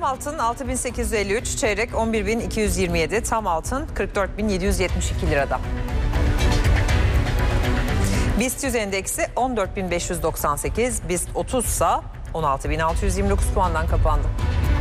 Gram altın 6.853, çeyrek 11.227, tam altın 44.772 lirada. BIST 100 endeksi 14.598, BIST 30 ise 16.629 puandan kapandı.